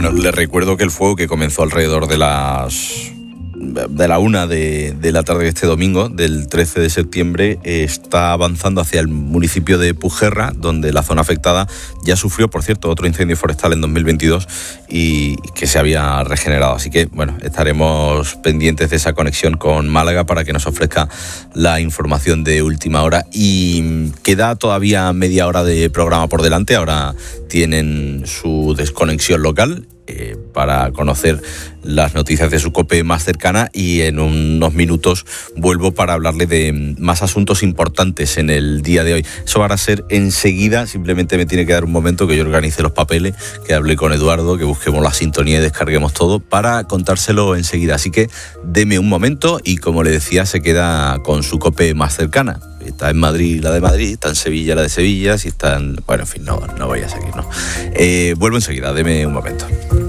Bueno, les recuerdo que el fuego, que comenzó alrededor de la 1 de la tarde de este domingo, del 13 de septiembre, está avanzando hacia el municipio de Pujerra, donde la zona afectada ya sufrió, por cierto, otro incendio forestal en 2022 y que se había regenerado. Así que, bueno, estaremos pendientes de esa conexión con Málaga para que nos ofrezca la información de última hora. Y queda todavía media hora de programa por delante. Ahora tienen su desconexión local para conocer las noticias de su COPE más cercana, y en unos minutos vuelvo para hablarle de más asuntos importantes en el día de hoy. Eso va a ser enseguida. Simplemente me tiene que dar un momento que yo organice los papeles, que hable con Eduardo, que busquemos la sintonía y descarguemos todo para contárselo enseguida. Así que deme un momento, y como le decía, se queda con su COPE más cercana. Está en Madrid la de Madrid, está en Sevilla la de Sevilla, si está en... Bueno, en fin, no voy a seguir, ¿no? Vuelvo enseguida, deme un momento.